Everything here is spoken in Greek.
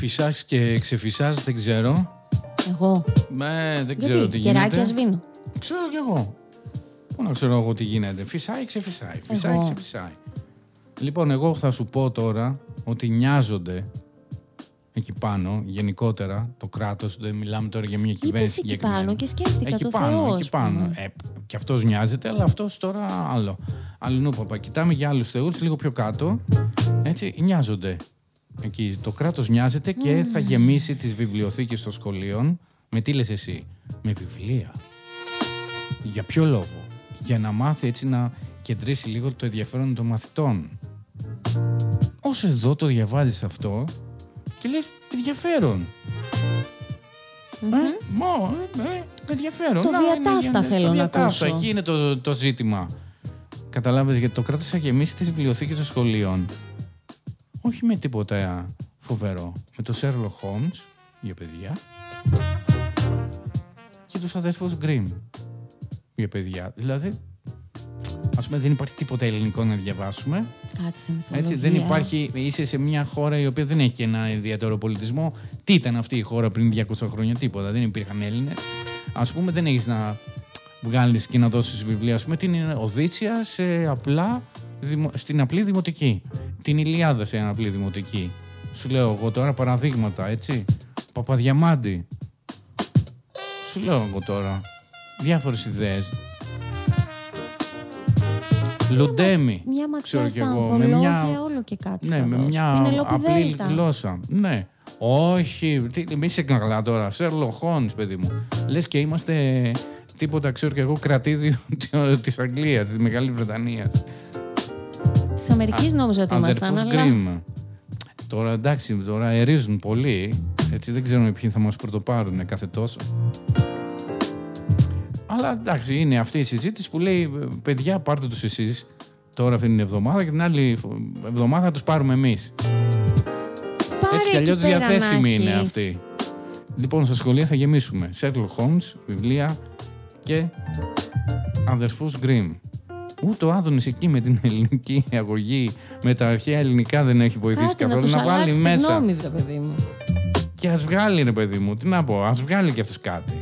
Φυσάς και ξεφυσάς, δεν ξέρω. Εγώ. Δεν ξέρω τι γίνεται. Κεράκια σβήνω. Ξέρω κι εγώ. Πού να ξέρω εγώ τι γίνεται. Φυσάει, ξεφυσάει. Φυσάει, ξεφυσάει. Λοιπόν, εγώ θα σου πω τώρα ότι νοιάζονται εκεί πάνω, γενικότερα, το κράτος. Δεν μιλάμε τώρα για μια κυβέρνηση συγκεκριμένη. Εκεί πάνω και σκέφτηκα εκεί το πάνω, Θεό. εκεί πάνω. Και αυτός νοιάζεται, αλλά αυτός τώρα άλλο. Αλληνούπαπα. Κοιτάμε για άλλους θεούς λίγο πιο κάτω. Έτσι, νοιάζονται. Εκεί το κράτος νοιάζεται και θα γεμίσει τις βιβλιοθήκες των σχολείων. Με τι λες εσύ? Με βιβλία. Για ποιο λόγο? Για να μάθει έτσι να κεντρήσει λίγο το ενδιαφέρον των μαθητών. Όσο εδώ το διαβάζεις αυτό και λες ενδιαφέρον. Ενδιαφέρον. Το διατάφτα θέλω να ακούσω. Εκεί είναι το ζήτημα. Καταλάβες, γιατί το κράτος θα γεμίσει τις βιβλιοθήκες των σχολείων. Όχι με τίποτα φοβερό. Με το Sherlock Holmes για παιδιά και τους αδερφούς Grimm για παιδιά. Δηλαδή, ας πούμε, δεν υπάρχει τίποτα ελληνικό να διαβάσουμε. Κάτσε μυθολογία. Έτσι, δεν υπάρχει. Είσαι σε μια χώρα η οποία δεν έχει και ένα ιδιαίτερο πολιτισμό. Τι ήταν αυτή η χώρα πριν 200 χρόνια? Τίποτα. Δεν υπήρχαν Έλληνες. Ας πούμε, δεν έχεις να βγάλεις και να δώσεις βιβλία. Ας πούμε, την Οδύσσεια στην απλή δημοτική. Την Ηλιάδα σε απλή δημοτική. Σου λέω εγώ τώρα παραδείγματα, έτσι. Παπαδιαμάντη. Σου λέω εγώ τώρα διάφορες ιδέες. Λουντέμι. Μια ματιά στα αγωλόγια, όλο και κάτι. Ναι, με μια απλή γλώσσα. Ναι. Όχι, μη σε καλά τώρα. Sherlock Holmes, παιδί μου. Λες και είμαστε τίποτα, ξέρω και εγώ, κρατήδιο της Αγγλίας, της Μεγάλης Βρετανίας. Της Αμερικής νόμιζα ότι ήμασταν, αλλά... Grimm. Τώρα εντάξει, τώρα αερίζουν πολύ. Έτσι δεν ξέρουμε ποιοι θα μας πρωτοπάρουν κάθε τόσο. Αλλά εντάξει, είναι αυτή η συζήτηση που λέει παιδιά, πάρτε τους εσείς τώρα αυτή την εβδομάδα και την άλλη εβδομάδα θα τους πάρουμε εμείς. Έτσι κι αλλιώς διαθέσιμη είναι αυτή. Λοιπόν, στα σχολεία θα γεμίσουμε Sherlock Holmes, βιβλία και αδερφούς Grimm. Ούτε ο Άδωνης εκεί με την ελληνική αγωγή, με τα αρχαία ελληνικά δεν έχει βοηθήσει καθόλου να βάλει μέσα. Γνώμη, παιδί μου. Και ας βγάλει, ρε παιδί μου, τι να πω, ας βγάλει κι αυτός κάτι.